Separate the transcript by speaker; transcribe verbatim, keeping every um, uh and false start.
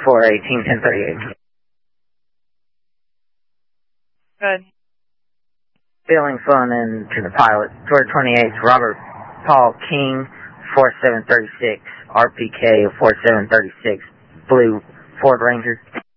Speaker 1: four eighteen, ten thirty-eight.
Speaker 2: Good.
Speaker 1: Feeling phone in to the pilot. Georgia twenty-eight, Robert Paul King, four seven three six, R P K four seven three six, Blue Ford Ranger.